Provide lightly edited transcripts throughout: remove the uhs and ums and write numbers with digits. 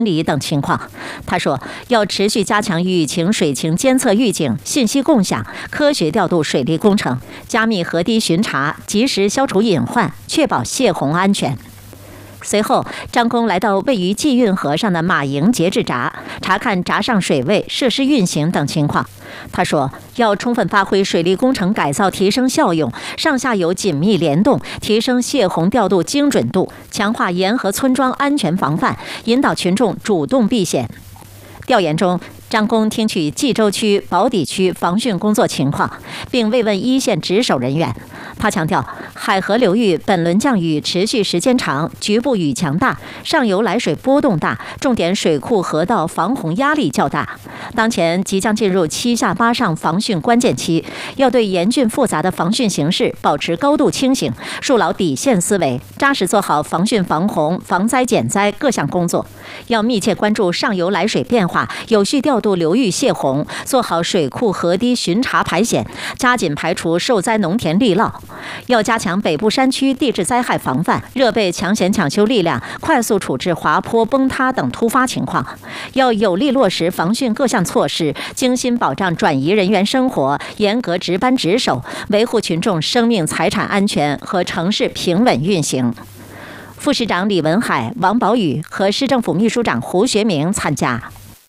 离等情况。他说，要持续加强雨情、水情监测预警、信息共享，科学调度水利工程，加密河堤巡查，及时消除隐患，确保泄洪安全。随后，张公来到位于济运河上的马营节制闸，查看闸上水位、设施运行等情况。他说，要充分发挥水利工程改造提升效用，上下游紧密联动，提升泄洪调度精准度，强化沿河村庄安全防范，引导群众主动避险。调研中，张公听取冀州区、宝坻区防汛工作情况，并慰问一线值守人员。他强调，海河流域本轮降雨持续时间长，局部雨强大，上游来水波动大，重点水库河道防洪压力较大。当前即将进入7下8上防汛关键期，要对严峻复杂的防汛形势保持高度清醒，树牢底线思维，扎实做好防汛防洪、防灾减灾各项工作。要密切关注上游来水变化，有序调度流域泄洪，做好水库河堤巡查排险，加紧排除受灾农田利涝。要加强北部山区地质灾害防范，热备抢险抢修力量，快速处置滑坡、崩塌等突发情况。要有力落实防汛各项措施，精心保障转移人员生活，严格值班值守，维护群众生命财产安全和城市平稳运行。副市长李文海、王宝宇和市政府秘书长胡学明参加。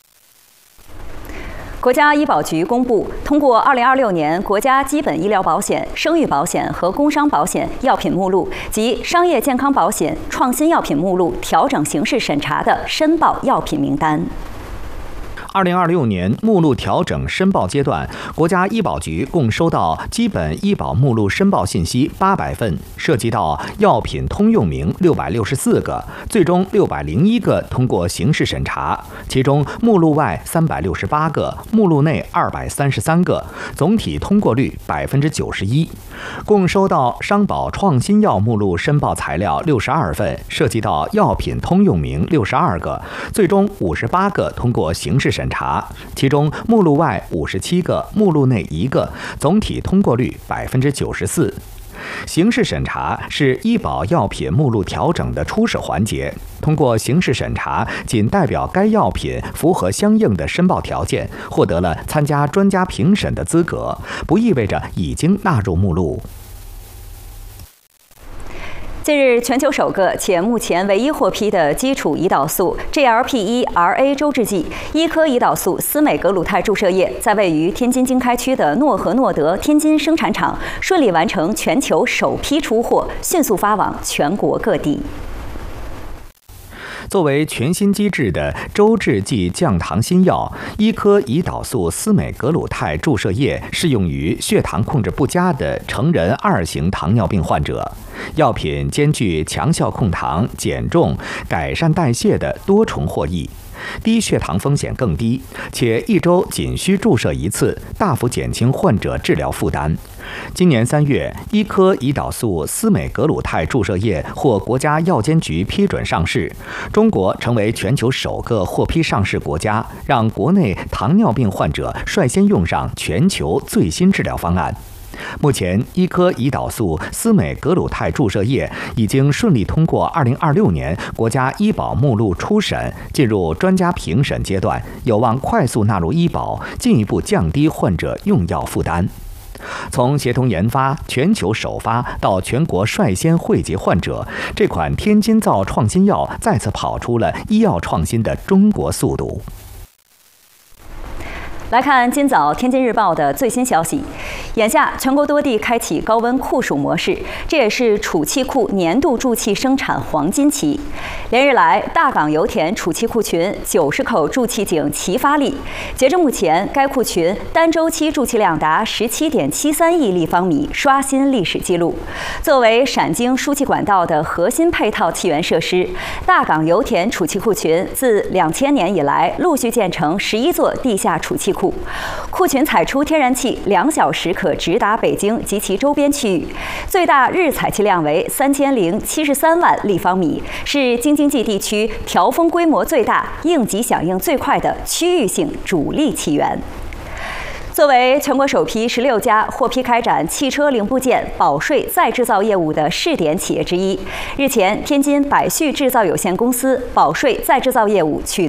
国家医保局公布，通过2026年国家基本医疗保险、生育保险和工伤保险药品目录及商业健康保险创新药品目录调整形式审查的申报药品名单。 2026年目录调整申报阶段，国家医保局共收到基本医保目录申报信息800份，涉及到药品通用名664个，最终601个通过形式审查，其中目录外368个，目录内233个，总体通过率91%。共收到商保创新药目录申报材料62份，涉及到药品通用名62个，最终58个通过形式审查，其中目录外57个，目录内1个，总体通过率94%。形式审查是医保药品目录调整的初始环节，通过形式审查仅代表该药品符合相应的申报条件，获得了参加专家评审的资格，不意味着已经纳入目录。 近日，全球首个且目前唯一获批的基础胰岛素 GLP-1RA 周制剂医科胰岛素司美格鲁肽注射液，在位于天津经开区的诺和诺德天津生产厂顺利完成全球首批出货，迅速发往全国各地。 作为全新机制的周制剂降糖新药，医科胰岛素司美格鲁肽注射液适用于血糖控制不佳的成人2型糖尿病患者。药品兼具强效控糖、减重、改善代谢的多重获益。低血糖风险更低，且1周仅需注射1次，大幅减轻患者治疗负担。今年3月，医科胰岛素司美格鲁肽注射液获国家药监局批准上市，中国成为全球首个获批上市国家，让国内糖尿病患者率先用上全球最新治疗方案。目前，医科胰岛素司美格鲁肽注射液已经顺利通过2026年国家医保目录初审，进入专家评审阶段，有望快速纳入医保，进一步降低患者用药负担。从协同研发、全球首发到全国率先惠及患者，这款天津造创新药再次跑出了医药创新的中国速度。 来看今早《天津日报》的最新消息，眼下全国多地开启高温酷暑模式，这也是储气库年度注气生产黄金期。连日来，大港油田储气库群90口注气井齐发力，截至目前，该库群单周期注气量达17.73亿立方米，刷新历史纪录。作为陕京输气管道的核心配套气源设施，大港油田储气库群自2000年以来陆续建成11座地下储气库。库群采出天然气2小时可直达北京及其周边区域，最大日采气量为3073万立方米，是京津冀地区调峰规模最大、应急响应最快的区域性主力气源。作为全国首批16家获批开展汽车零部件保税再制造业务的试点企业之一，日前，天津百旭制造有限公司保税再制造业务取得